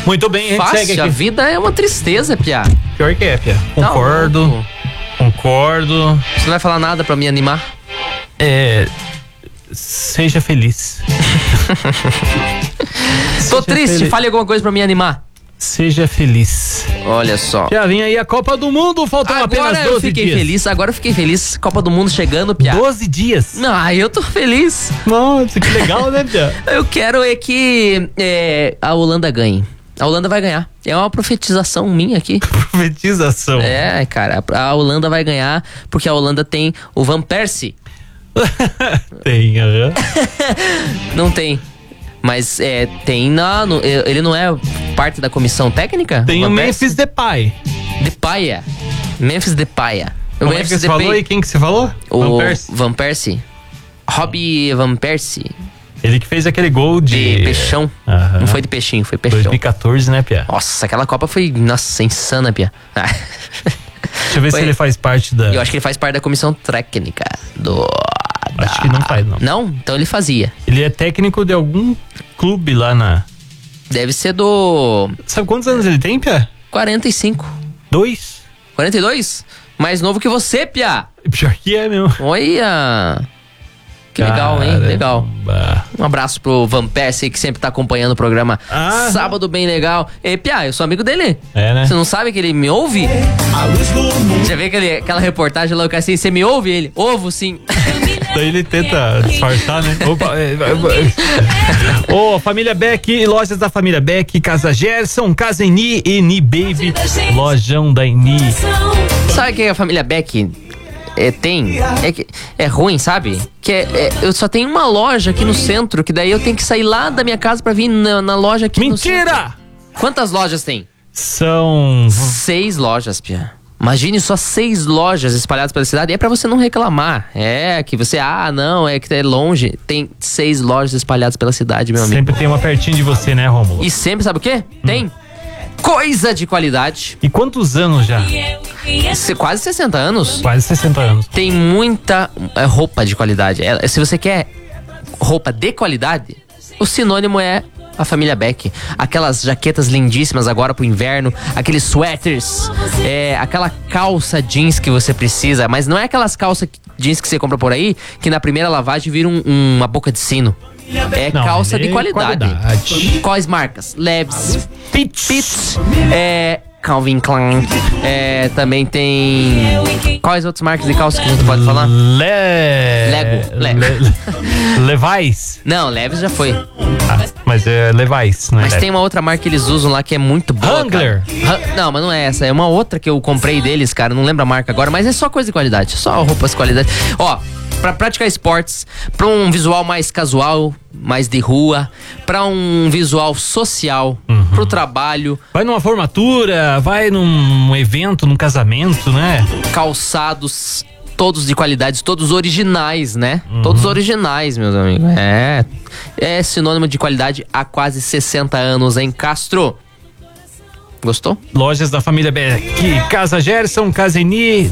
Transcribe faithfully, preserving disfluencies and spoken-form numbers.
Muito bem, a gente Fácil, segue a aqui. vida é uma tristeza, Pia. Pior que é, Pia. Tá Concordo, louco. concordo. Você não vai falar nada pra me animar? É... Seja feliz. Tô Seja triste, feliz. fale alguma coisa pra me animar. Seja feliz. Olha só. Já vem aí a Copa do Mundo, faltam Agora apenas eu doze fiquei dias. feliz, agora eu fiquei feliz. Copa do Mundo chegando, Pia. doze dias. Ah, eu tô feliz. Nossa, que legal, né, Pia? Eu quero é que é, a Holanda ganhe. A Holanda vai ganhar. É uma profetização minha aqui. Profetização. É, cara, a Holanda vai ganhar porque a Holanda tem o Van Persie. Tem, aham. Não tem. Mas é, tem na. No, ele não é parte da comissão técnica? Tem o Van Memphis Depay. Depay. Memphis Depay. O Como é que Memphis você falou e quem que você falou? O Van Persie. Van Persie. Robbie Van Persie. Ele que fez aquele gol de... De peixão. Aham. Não foi de peixinho, foi peixão. dois mil e quatorze, né, Pia? Nossa, aquela Copa foi, nossa, insana, Pia. Deixa eu ver Foi- se ele faz parte da... Eu acho que ele faz parte da comissão técnica do... Acho da- que não faz, não. Não? Então ele fazia. Ele é técnico de algum clube lá na... Deve ser do Sabe quantos anos ele tem, Pia? quarenta e cinco. Dois? quarenta e dois? Mais novo que você, Pia. Pior que é, meu. Olha. Que legal, hein? Legal. Caramba. Um abraço pro Van Persie, que sempre tá acompanhando o programa Ah. Sábado Bem Legal. Ei, Pia, eu sou amigo dele. É, né? Você não sabe que ele me ouve? Já vê aquele, aquela reportagem louca assim, você me ouve? Ele, ovo sim. Daí ele tenta disfarçar, né? Opa, é, é, é. Ô, oh, família Beck, lojas da família Beck, Casa Gerson, Casa Eni, Eni Baby, lojão da Eni. Sabe o que a família Beck é, tem? É, que, é ruim, sabe? Que é, é- eu só tenho uma loja aqui no centro, que daí eu tenho que sair lá da minha casa pra vir na, na loja aqui no centro. Mentira! Quantas lojas tem? São... Seis lojas, Pia. Imagine só seis lojas espalhadas pela cidade. E é pra você não reclamar. É que você, ah, não, é que é longe. Tem seis lojas espalhadas pela cidade, meu amigo. Sempre tem uma pertinho de você, né, Rômulo? E sempre, sabe o quê? Tem coisa de qualidade. E quantos anos já? Se- Quase sessenta anos. Quase sessenta anos. Tem muita é, roupa de qualidade. É, se você quer roupa de qualidade, o sinônimo é a família Beck. Aquelas jaquetas lindíssimas agora pro inverno, aqueles sweaters, é, aquela calça jeans que você precisa, mas não é aquelas calças jeans que você compra por aí, que na primeira lavagem vira um- um- uma boca de sino. É Não, calça ele de é qualidade. qualidade. Quais marcas? Levi's, Pitts, é, Calvin Klein, é, também tem... Quais outras marcas de calça que a gente pode falar? Le... Lego. Le- Le... Levi's. Não, Levi's já foi. Ah, mas é Levi's, não é? Mas tem uma outra marca que eles usam lá que é muito boa, Wrangler. cara. Ran- Não, mas não é essa. É uma outra que eu comprei deles, cara. Não lembro a marca agora, mas é só coisa de qualidade. Só roupas de qualidade. Ó, pra praticar esportes, pra um visual mais casual, mais de rua, pra um visual social, pro trabalho, Vai numa formatura, vai num evento, num casamento, né? calçados, todos de qualidade, todos originais, né? Todos originais, meus amigos. É, é sinônimo de qualidade há quase sessenta anos, hein, Castro? Gostou? Lojas da família Beck, Casa Gerson, Casa Eni,